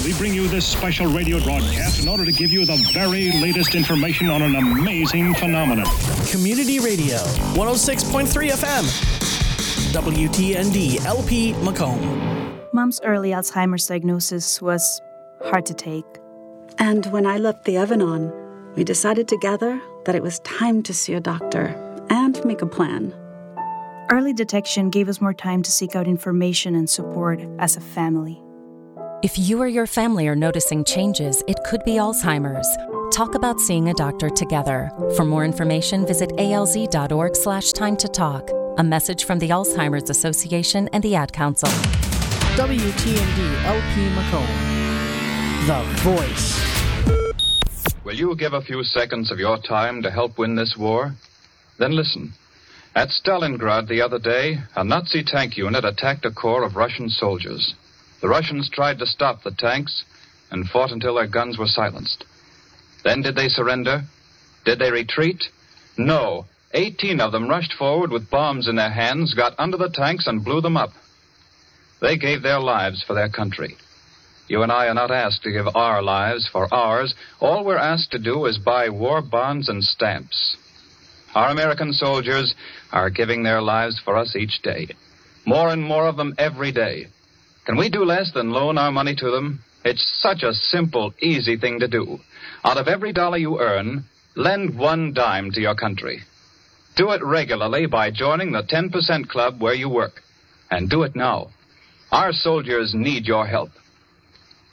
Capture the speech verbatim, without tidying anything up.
We bring you this special radio broadcast in order to give you the very latest information on an amazing phenomenon. Community Radio, one oh six point three F M. W T N D L P Macomb. Mom's early Alzheimer's diagnosis was hard to take. And when I left the Evan-On, we decided together that it was time to see a doctor and make a plan. Early detection gave us more time to seek out information and support as a family. If you or your family are noticing changes, it could be Alzheimer's. Talk about seeing a doctor together. For more information, visit alz.org slash time to talk. A message from the Alzheimer's Association and the Ad Council. W T N D L P Macomb. The Voice. Will you give a few seconds of your time to help win this war? Then listen. At Stalingrad the other day, a Nazi tank unit attacked a corps of Russian soldiers. The Russians tried to stop the tanks and fought until their guns were silenced. Then did they surrender? Did they retreat? No. Eighteen of them rushed forward with bombs in their hands, got under the tanks, and blew them up. They gave their lives for their country. You and I are not asked to give our lives for ours. All we're asked to do is buy war bonds and stamps. Our American soldiers are giving their lives for us each day. More and more of them every day. Can we do less than loan our money to them? It's such a simple, easy thing to do. Out of every dollar you earn, lend one dime to your country. Do it regularly by joining the ten percent club where you work. And do it now. Our soldiers need your help.